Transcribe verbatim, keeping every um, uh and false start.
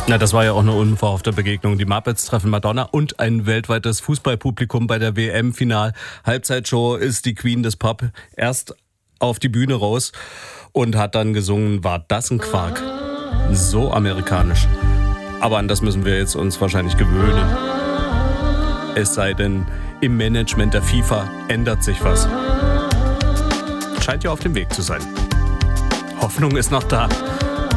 Na, das war ja auch eine unverhoffte Begegnung. Die Muppets treffen Madonna und ein weltweites Fußballpublikum bei der W M-Final-Halbzeitshow ist die Queen des Pop erst auf die Bühne raus und hat dann gesungen, war das ein Quark. So amerikanisch. Aber an das müssen wir jetzt uns wahrscheinlich gewöhnen. Es sei denn, im Management der FIFA ändert sich was. Scheint ja auf dem Weg zu sein. Hoffnung ist noch da.